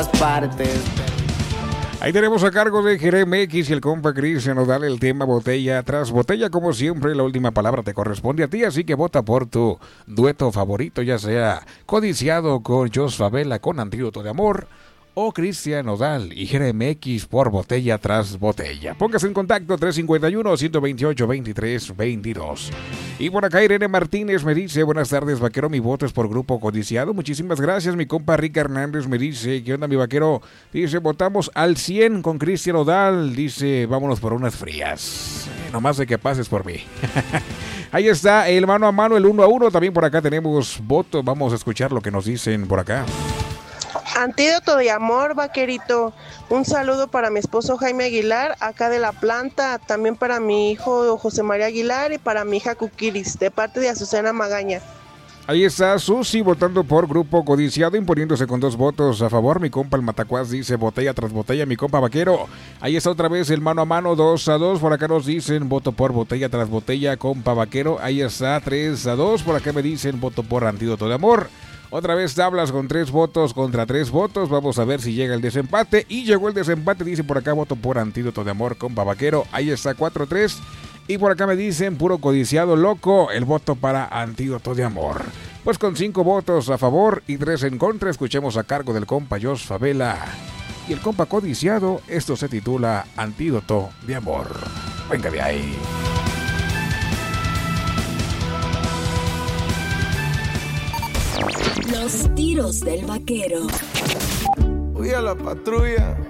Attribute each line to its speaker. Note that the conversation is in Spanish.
Speaker 1: partes.
Speaker 2: Ahí tenemos a cargo de Jeremy X y el compa Cristian Nodal el tema botella tras botella. Como siempre, la última palabra te corresponde a ti, así que vota por tu dueto favorito, ya sea Codiciado con Jos Favela con Antídoto de Amor o Cristian Nodal y Jeremy X por botella tras botella. Póngase en contacto 351-128-23-22. Y por acá Irene Martínez me dice: buenas tardes, vaquero, mi voto es por Grupo Codiciado. Muchísimas gracias. Mi compa Rick Hernández me dice: ¿qué onda, mi vaquero? Dice: votamos al 100 con Cristian Nodal. Dice: vámonos por unas frías. Nomás de que pases por mí. Ahí está el mano a mano, el 1-1. También por acá tenemos voto. Vamos a escuchar lo que nos dicen por acá.
Speaker 3: Antídoto de Amor, vaquerito. Un saludo para mi esposo Jaime Aguilar, acá de La Planta. También para mi hijo José María Aguilar y para mi hija Cuquiris, de parte de Azucena Magaña.
Speaker 2: Ahí está Susi votando por Grupo Codiciado, imponiéndose con 2 votos a favor. Mi compa el Matacuás dice botella tras botella. Mi compa Vaquero, ahí está otra vez el mano a mano, 2-2. Por acá nos dicen voto por botella tras botella, compa Vaquero. Ahí está 3-2. Por acá me dicen voto por Antídoto de Amor. Otra vez tablas con 3 votos contra 3 votos. Vamos a ver si llega el desempate. Y llegó el desempate, dice por acá voto por Antídoto de Amor, compa Vaquero. Ahí está 4-3. Y por acá me dicen puro codiciado loco, el voto para Antídoto de Amor. Pues con 5 votos a favor y 3 en contra, escuchemos a cargo del compa Jos Favela y el compa codiciado. Esto se titula Antídoto de Amor. Venga de ahí.
Speaker 4: Los tiros del vaquero.
Speaker 5: Fui a la patrulla